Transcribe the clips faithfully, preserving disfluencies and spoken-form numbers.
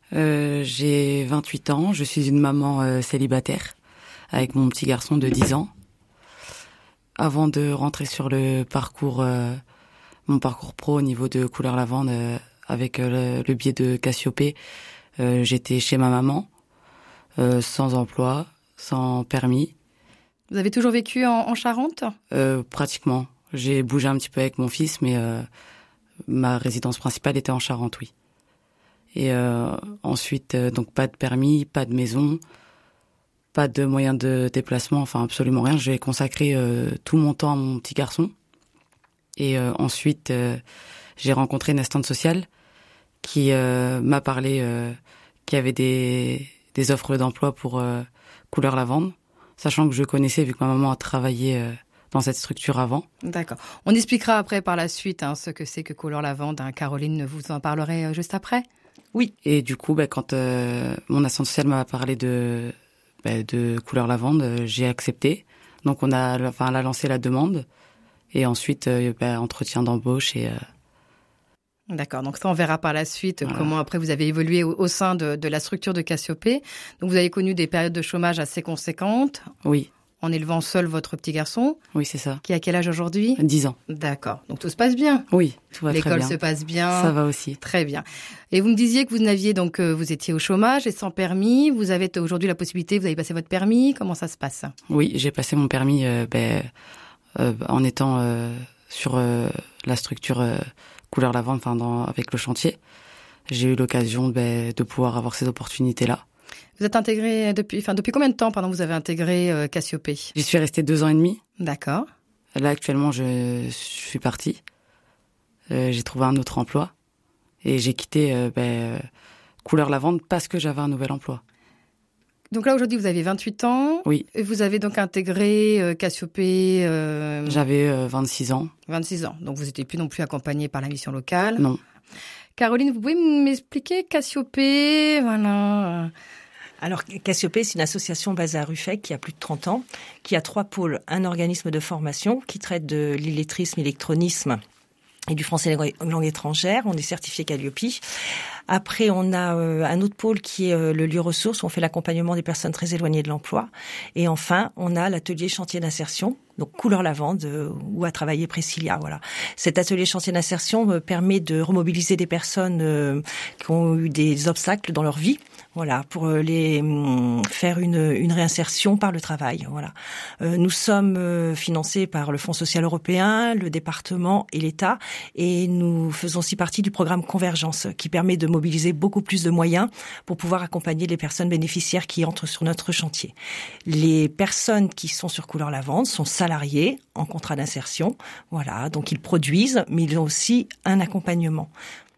euh, J'ai vingt-huit ans, je suis une maman euh, célibataire avec mon petit garçon de dix ans. Avant de rentrer sur le parcours, euh, mon parcours pro au niveau de Couleur Lavande, euh, avec euh, le, le biais de Cassiopée, euh, j'étais chez ma maman, euh, sans emploi, sans permis. Vous avez toujours vécu en, en Charente ? euh, Pratiquement. J'ai bougé un petit peu avec mon fils, mais euh, ma résidence principale était en Charente, oui. Et euh, ensuite, euh, donc pas de permis, pas de maison, pas de moyens de déplacement, enfin absolument rien. J'ai consacré euh, tout mon temps à mon petit garçon. Et euh, ensuite, euh, j'ai rencontré une assistante sociale qui euh, m'a parlé euh, qu'il y avait des, des offres d'emploi pour euh, Couleur Lavande, sachant que je connaissais, vu que ma maman a travaillé euh, dans cette structure avant. D'accord. On expliquera après par la suite hein, ce que c'est que Couleur Lavande. Hein. Caroline, vous en parlerez euh, juste après ? Oui. Et du coup, bah, quand euh, mon assistante sociale m'a parlé de, bah, de Couleur Lavande, euh, j'ai accepté. Donc on a, enfin, elle a lancé la demande. Et ensuite, euh, bah, entretien d'embauche et... Euh, D'accord, donc ça on verra par la suite voilà. Comment après vous avez évolué au, au sein de, de la structure de Cassiopée. Donc vous avez connu des périodes de chômage assez conséquentes. Oui. En élevant seul votre petit garçon. Oui, c'est ça. Qui a quel âge aujourd'hui ? dix ans. D'accord, donc tout se passe bien. Oui, tout va très bien. L'école se passe bien. Ça va aussi. Très bien. Et vous me disiez que vous n'aviez donc, euh, vous étiez au chômage et sans permis. Vous avez aujourd'hui la possibilité, vous avez passé votre permis. Comment ça se passe ? Oui, j'ai passé mon permis euh, ben, euh, en étant euh, sur euh, la structure euh, Couleur Lavande, enfin dans, avec le chantier. J'ai eu l'occasion ben, de pouvoir avoir ces opportunités-là. Vous êtes intégré depuis, enfin depuis combien de temps, pardon, vous avez intégré euh, Cassiopée ? J'y suis restée deux ans et demi. D'accord. Là actuellement, je, je suis partie. Euh, j'ai trouvé un autre emploi et j'ai quitté euh, ben, Couleur Lavande parce que j'avais un nouvel emploi. Donc là, aujourd'hui, vous avez vingt-huit ans. Oui. Et vous avez donc intégré euh, Cassiopée... Euh... J'avais euh, vingt-six ans. vingt-six ans. Donc vous n'étiez plus non plus accompagnée par la mission locale. Non. Caroline, vous pouvez m'expliquer Cassiopée, voilà. Alors, Cassiopée, c'est une association basée à Ruffec qui a plus de trente ans, qui a trois pôles. Un organisme de formation qui traite de l'illettrisme, l'électronisme et du français langue étrangère. On est certifié Calliope. Après, on a euh, un autre pôle qui est euh, le lieu ressources, où on fait l'accompagnement des personnes très éloignées de l'emploi. Et enfin, on a l'atelier chantier d'insertion, donc Couleur Lavande, euh, où a travaillé Priscilla. Voilà. Cet atelier chantier d'insertion euh, permet de remobiliser des personnes euh, qui ont eu des obstacles dans leur vie, voilà, pour euh, les euh, faire une, une réinsertion par le travail. Voilà. Euh, nous sommes euh, financés par le Fonds social européen, le département et l'État, et nous faisons aussi partie du programme Convergence, qui permet de mobiliser beaucoup plus de moyens pour pouvoir accompagner les personnes bénéficiaires qui entrent sur notre chantier. Les personnes qui sont sur Couleur Lavande sont salariés en contrat d'insertion. Voilà, donc ils produisent, mais ils ont aussi un accompagnement.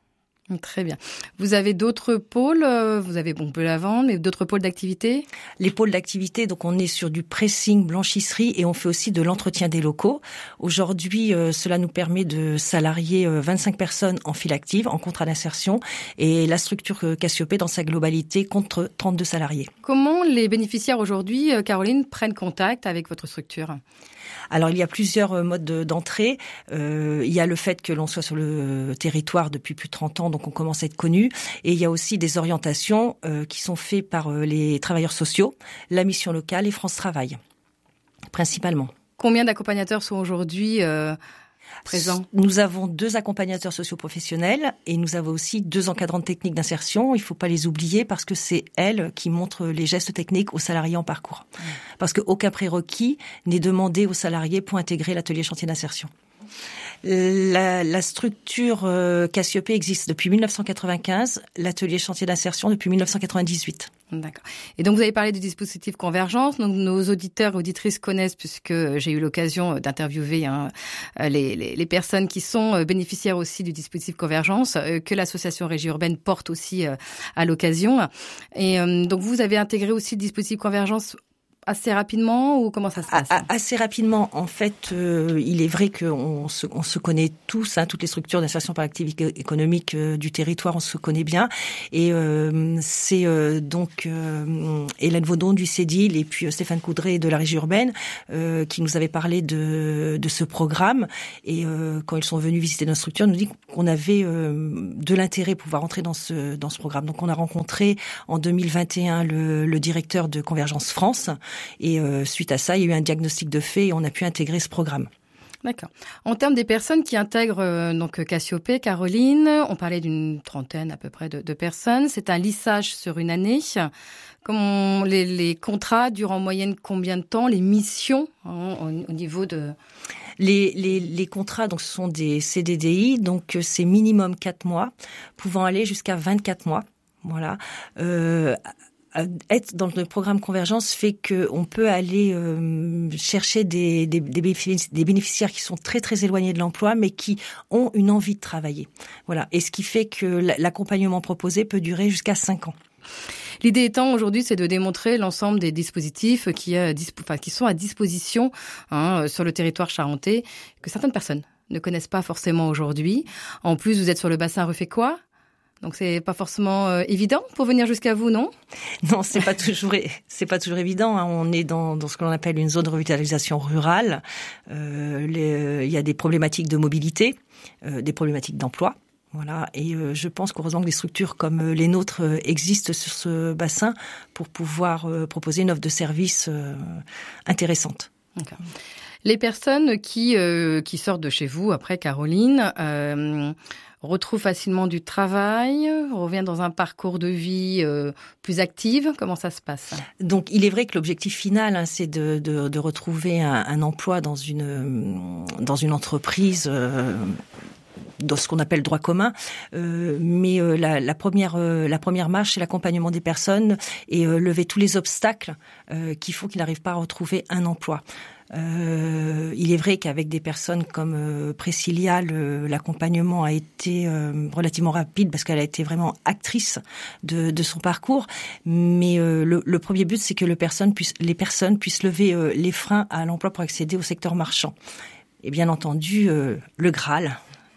Très bien. Vous avez d'autres pôles, vous avez bon peu Lavande, mais d'autres pôles d'activité ? Les pôles d'activité, donc on est sur du pressing, blanchisserie et on fait aussi de l'entretien des locaux. Aujourd'hui, euh, cela nous permet de salarier euh, vingt-cinq personnes en file active, en contrat d'insertion, et la structure euh, Cassiopée dans sa globalité compte trente-deux salariés. Comment les bénéficiaires aujourd'hui, euh, Caroline, prennent contact avec votre structure ? Alors, il y a plusieurs modes d'entrée. Euh, il y a le fait que l'on soit sur le territoire depuis plus de trente ans, donc on commence à être connu. Et il y a aussi des orientations euh, qui sont faites par euh, les travailleurs sociaux, la mission locale et France Travail, principalement. Combien d'accompagnateurs sont aujourd'hui euh, présents ? Nous avons deux accompagnateurs socioprofessionnels et nous avons aussi deux encadrantes techniques d'insertion. Il ne faut pas les oublier parce que c'est elles qui montrent les gestes techniques aux salariés en parcours. Mmh. Parce qu'aucun prérequis n'est demandé aux salariés pour intégrer l'atelier chantier d'insertion. La, la structure euh, Cassiopée existe depuis mille neuf cent quatre-vingt-quinze, l'atelier chantier d'insertion depuis mille neuf cent quatre-vingt-dix-huit. D'accord. Et donc vous avez parlé du dispositif Convergence. Donc nos auditeurs et auditrices connaissent, puisque j'ai eu l'occasion d'interviewer hein, les, les, les personnes qui sont bénéficiaires aussi du dispositif Convergence, que l'association Régie Urbaine porte aussi à l'occasion. Et donc vous avez intégré aussi le dispositif Convergence assez rapidement ou comment ça se passe? a, Assez rapidement. En fait, euh, il est vrai qu'on se, on se connaît tous, hein, toutes les structures d'insertion par l'activité économique euh, du territoire, on se connaît bien. Et euh, c'est euh, donc euh, Hélène Vaudon du Cédil et puis euh, Stéphane Coudray de la Régie urbaine euh, qui nous avaient parlé de, de ce programme. Et euh, quand ils sont venus visiter notre structure, nous dit qu'on avait euh, de l'intérêt pour pouvoir entrer dans ce dans ce programme. Donc on a rencontré en deux mille vingt et un le, le directeur de Convergence France et euh, suite à ça, il y a eu un diagnostic de fait et on a pu intégrer ce programme. D'accord. En termes des personnes qui intègrent euh, donc Cassiopée, Caroline, on parlait d'une trentaine à peu près de, de personnes. C'est un lissage sur une année. Comment les, les contrats durent en moyenne combien de temps? Les missions hein, au, au niveau de... Les, les, les contrats, donc, ce sont des C D D I, donc c'est minimum quatre mois, pouvant aller jusqu'à vingt-quatre mois. Voilà. Euh, être dans le programme Convergence fait qu'on peut aller euh, chercher des, des, des, bénéficiaires, des bénéficiaires qui sont très très éloignés de l'emploi, mais qui ont une envie de travailler. Voilà. Et ce qui fait que l'accompagnement proposé peut durer jusqu'à cinq ans. L'idée étant aujourd'hui, c'est de démontrer l'ensemble des dispositifs qui, euh, disp- enfin, qui sont à disposition hein, sur le territoire charentais, que certaines personnes ne connaissent pas forcément aujourd'hui. En plus, vous êtes sur le bassin rufécois. Donc c'est pas forcément euh, évident pour venir jusqu'à vous, non? Non, c'est pas toujours c'est pas toujours évident. Hein. On est dans, dans ce que l'on appelle une zone de revitalisation rurale. Euh, les, il y a des problématiques de mobilité, euh, des problématiques d'emploi. Voilà. Et euh, je pense qu'heureusement que des structures comme euh, les nôtres euh, existent sur ce bassin pour pouvoir euh, proposer une offre de service euh, intéressante. D'accord. Les personnes qui euh, qui sortent de chez vous après Caroline. Euh, retrouvent facilement du travail, reviennent dans un parcours de vie euh, plus actif. Comment ça se passe? Donc, il est vrai que l'objectif final, hein, c'est de, de, de retrouver un, un emploi dans une dans une entreprise. Euh, dans ce qu'on appelle droit commun, euh, mais euh, la, la première euh, la première marche, c'est l'accompagnement des personnes et euh, lever tous les obstacles euh, qui font qu'ils n'arrivent pas à retrouver un emploi. Euh, il est vrai qu'avec des personnes comme euh, Priscilla, le, l'accompagnement a été euh, relativement rapide parce qu'elle a été vraiment actrice de, de son parcours. Mais euh, le, le premier but, c'est que le personne puisse, les personnes puissent lever euh, les freins à l'emploi pour accéder au secteur marchand. Et bien entendu, euh, le Graal.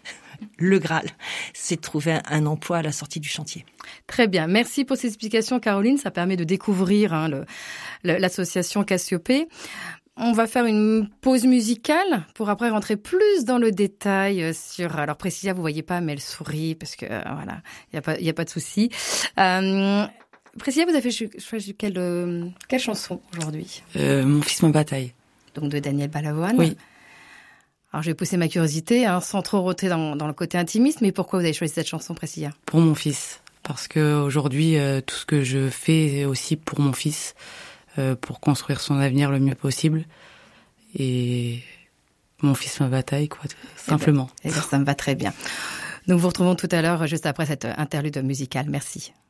Le Graal, c'est de trouver un emploi à la sortie du chantier. Très bien. Merci pour ces explications, Caroline. Ça permet de découvrir hein, le, le, l'association Cassiopée. On va faire une pause musicale pour après rentrer plus dans le détail sur... Alors, Priscilla, vous voyez pas, mais elle sourit parce que, euh, voilà, il y a pas, il y a pas de souci. Euh, Priscilla, vous avez choisi quelle, euh, quelle chanson aujourd'hui? euh, Mon fils, ma bataille. Donc, de Daniel Balavoine. Oui. Alors, je vais pousser ma curiosité, hein, sans trop rôter dans, dans le côté intimiste, mais pourquoi vous avez choisi cette chanson, Priscilla? Pour mon fils. Parce que aujourd'hui, euh, tout ce que je fais est aussi pour mon fils, euh, pour construire son avenir le mieux possible. Et mon fils, ma bataille, quoi, simplement. Eh bien, eh bien, ça me va très bien. Nous vous retrouvons tout à l'heure, juste après cette interlude musicale. Merci.